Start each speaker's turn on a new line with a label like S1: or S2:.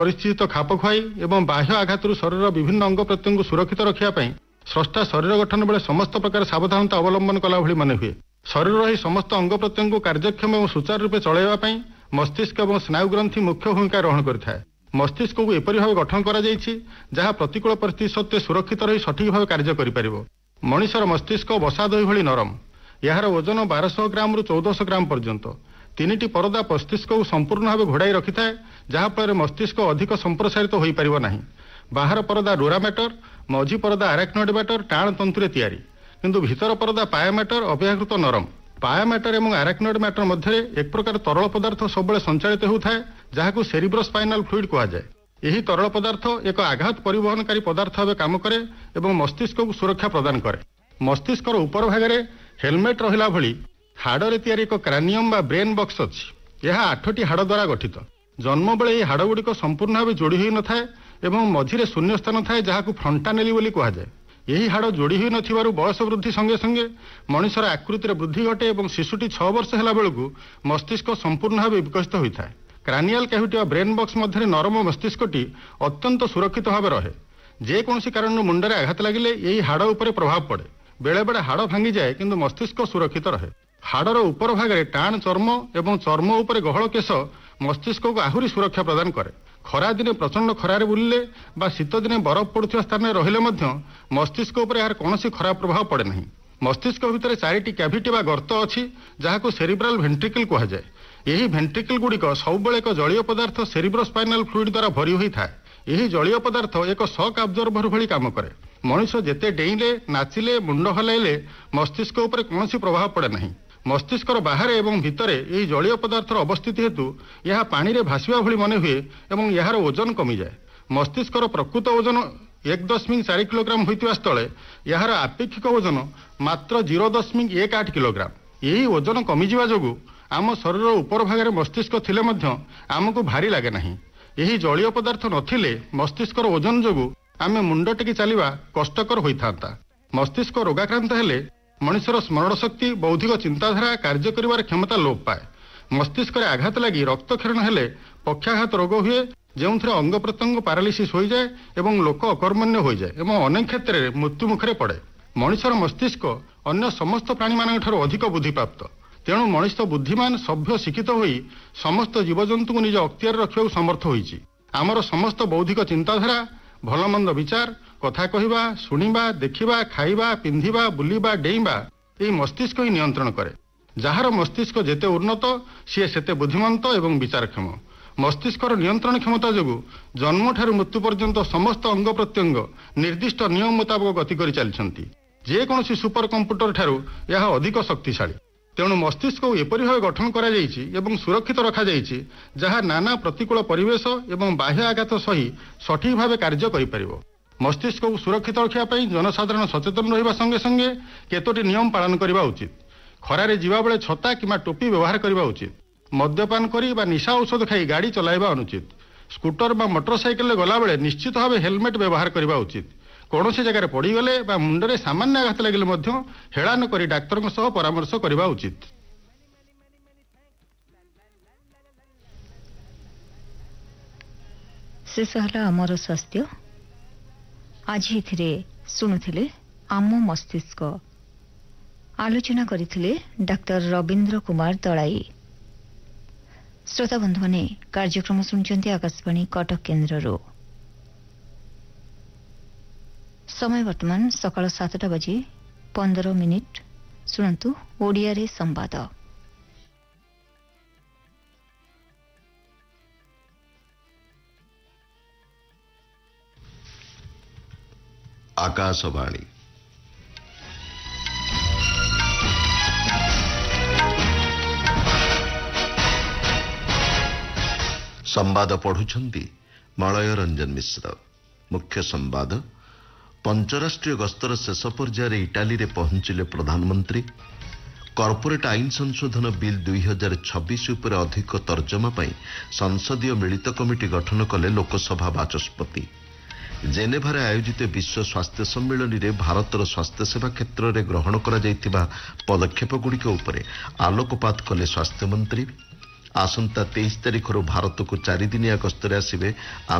S1: परिस्थिति तो खाप खुआई एवं बाह्य आघातरू शरीर विभिन्न अंग प्रत्यंग सुरक्षित रखापी स्रष्टा शरीर गठन बेले समस्त प्रकार सावधानता अवलंबन कला भली मन हुए। शरीर ही समस्त अंग प्रत्यंग कार्यक्षम और सुचारू रूपे चलैवाई मस्तिष्क और स्नायु ग्रंथि मुख्य भूमिका ग्रहण करें। मस्तिष्क को एपरी भाव गठन करा जहाँ प्रतिकूल परिस्थिति सत्वे सुरक्षित रही सठिक भाव कार्य करिपारिबो। मनिषर मस्तिष्क बसा दही भली नरम। यार ओजन 1200 ग्राम रु 1400 ग्राम पर्यंत। 3टी परदा मस्तिष्क को संपूर्ण भाव घोड़ाई रखि थाए जहाँफल मस्तिष्क अधिक संप्रसारित हो पारिब नाही। बाहर परदा डोरा मैटर, मझी परदा आराक्नोइड मैटर टाण तंतुरे तैयारी, किंतु भीतर परदा पाया मैटर अपेक्षाकृत नरम। पाया मैटर एवं आराक्नोइड मैटर मध्य एक प्रकार तरल पदार्थ सब संचालित होता जहां सेरिब्रोस्पाइनल फ्लूइड कहुए। यही तरल पदार्थ एक आघात परिवहनकारी पदार्थ भाव काम करे एवं मस्तिष्क को सुरक्षा प्रदान करे। मस्तिष्क ऊपर भाग हेलमेट रहिला भली हाड़े तैयारी एक क्रानियम बा ब्रेन बक्स अच्छी। यह 8टी हाड़ द्वारा गठित। जन्म बेले यह हाड़ गुड़िक संपूर्ण भाव जोड़ी हुई न थाए एवं मझिरे शून्य स्थान थाए जहां फ्रंटानेली बोली कहुए। यही हाड़ जोड़ी हुई नथिबारु बयस वृद्धि संगे संगे मनुष्यर आकृतिर वृद्धि घटे एवं शिशुटी 6 वर्ष हेला बेलू मस्तिष्क संपूर्ण भाव विकसित होता है। क्रानियाल कैविटी व ब्रेन बक्स मध्य नरम मस्तिष्कटी अत्यंत सुरक्षित भाव रहे। जेकोसी कारण मुंडरे आघात लगिले यही हाड़ उपर प्रभाव पड़े। बेले बेले हाड़ भांगी जाए किंतु मस्तिष्क सुरक्षित रहे। हाड़र ऊपर भाग टाण चर्म एवं चर्म उपर गहल केश मस्तिष्क को आहरी सुरक्षा प्रदान करे। खरा दिने प्रचंड खरारे बुलिले बा शीत दिने बरफ पड़ुथिबा स्थान में रहिले मध्य मस्तिष्क उपर यार कोनोसी खराब प्रभाव पड़े नहीं। मस्तिष्क भितर 4टी कैविटी बा गर्त अछि जहाको सेरिब्रल वेंट्रिकल कहुए। यही वेंट्रिकल गुड़िक सबुबले एक जलीय पदार्थ सेरिब्रोस्पाइनल फ्लूइड द्वारा भरी होई थाए। यही जलीय पदार्थ एक शॉक अब्जर्वर भली काम करे। मनुष्य जेते डेइले नाचिले मुंड हलाइले मस्तिष्क उपर कोनोसी प्रभाव पड़े नहीं। मस्तिष्कर बाहर एवं भितरे यही जलीय पदार्थर अवस्थिति हेतु यह पानी रे भासिबा भली मन हुए एवं यार ओजन कमी जाए। मस्तिष्कर प्रकृत ओजन 1.4 किलोग्राम होइतिबा स्थले यार आपेक्षिक ओजन मात्र 0.18 किलोग्राम। यही ओजन कमी जिबा जोगु आम शरीर ऊपर भाग मस्तिष्क थिले मध्य आमको भारी लागे नहीं। यही जलीय पदार्थ नथिले मस्तिष्कर ओजन जोगु आमे मुंड टेकी चलिबा कष्टकर होइथांता। मस्तिष्क रोगाक्रांत हेले मनुष्यर स्मरण शक्ति बौद्धिक चिंताधारा कार्य करिवार क्षमता लोप पाए। मस्तिष्क आघात लगी रक्तक्षरण हेले पक्षाघात रोग हुए जो अंग प्रत्यंग पारालिसिस हो जाए एवं लोक अकर्मण्य हो जाए एवं अनेक क्षेत्र में मृत्यु मुखरे पड़े। मनुष्यर मस्तिष्क अन्य समस्त प्राणी मान अधिक बुद्धिप्राप्त। तेणु मनुष्य बुद्धिमान सभ्य शिक्षित होई समस्त जीवजंतु को निज अख्तियार रखा समर्थ होइछि। आमर समस्त बौद्धिक चिंताधारा भलमंद विचार कथा कहवा शुणा देखा खाइबा पिंधिबा बुलिबा डेइबा यही मस्तिष्क ही नियंत्रण करे। जार मस्तिष्क जेते उन्नत सी सेते बुद्धिमंत एवं विचारक्षम। मस्तिष्कर नियंत्रण क्षमता जोगु जन्म ठारू मृत्यु पर्यंत समस्त अंग प्रत्यंग निर्दिष्ट नियम मुताबक गति करि चलिछंती। जेकोसी सुपर कंप्यूटर ठारू यह अधिक शक्तिशाली। तेणु मस्तिष्क को एपरी भाव गठन करा जाइछि एवं सुरक्षित रखा जाइछि जहाँ नाना प्रतिकूल परिवेश एवं बाह्य आघात सही सठिक भाव कार्य करिपारिबो। मस्तिष्क को सुरक्षित रखापी जनसाधारण सचेतन रहिबा संगे संगे केतोटी नियम पालन करने उचित। खरारे जीवा बेले छता किंवा टोपी व्यवहार करने उचित। मद्यपान करी बा निशा औषध खाई गाड़ी चलाइबा अनुचित। स्कूटर बा मोटरसाइकेल गला बेले निश्चित भाव हेलमेट व्यवहार करने उचित। कौन सी जगह पड़गले बा मुंडरे सामान्य आघात लगे हेला न करी डाक्तर सह परामर्श करने उचित।
S2: शेष हला आमर स्वास्थ्य। आज एथिरे शुणुथिले आम मस्तिष्क आलोचना करथिले डाक्टर रवींद्र कुमार दलाई। श्रोता बंधु माने कार्यक्रम सुनचंती आकाशवाणी कटक केन्द्ररो। समय वर्तमान सकाळ 7टा बजे 15 मिनिट। सुनंतु ओडिया रे संवाद।
S3: आकाशवाणी संवाद पढ़ुछंती मलय रंजन मिश्र। मुख्य संवाद। पंचराष्ट्रीय गस्तर शेष पर्यायर इटाली रे पहुंचिले प्रधानमंत्री। कॉर्पोरेट आईन संशोधन बिल 2026 उपर अधिक तर्जमा पाई संसदीय मिलित कमिटी गठन कले लोकसभा बाचस्पति। जेनेभारे आयोजित विश्व स्वास्थ्य सम्मेलन में भारतर स्वास्थ्य सेवा क्षेत्र में ग्रहण करा जायतिबा पदक्षेप गुड़िक उपरे आलोकपात कले स्वास्थ्य मंत्री। ଆସନ୍ତା 23 ତାରିଖରୁ ଭାରତକୁ 4 ଦିନିଆ ଗସ୍ତରେ ଆସିବେ